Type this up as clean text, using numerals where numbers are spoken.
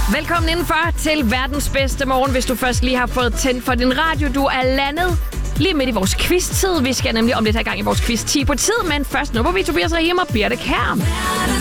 Velkommen indenfor til verdens bedste morgen, hvis du først lige har fået tændt for din radio. Du er landet lige midt i vores quiz-tid. Vi skal nemlig om lidt have gang i vores quiz 10 på tid, men først nu på vi Tobias Rahim og Birte Kjær.